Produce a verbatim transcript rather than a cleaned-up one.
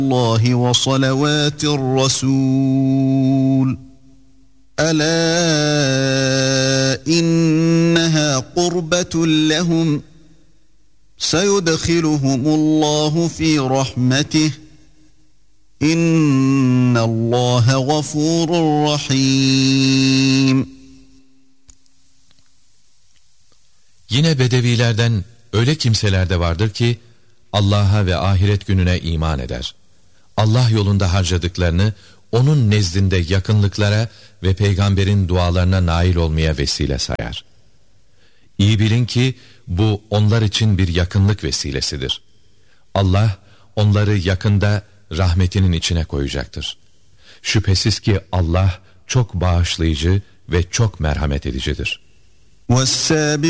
الله وصلوات الرسول ألا إنها قربة لهم سيدخلهم الله في رحمته إن الله غفور رحيم. Yine Bedevilerden öyle kimseler de vardır ki Allah'a ve ahiret gününe iman eder. Allah yolunda harcadıklarını onun nezdinde yakınlıklara ve peygamberin dualarına nail olmaya vesile sayar. İyi bilin ki bu onlar için bir yakınlık vesilesidir. Allah onları yakında rahmetinin içine koyacaktır. Şüphesiz ki Allah çok bağışlayıcı ve çok merhamet edicidir.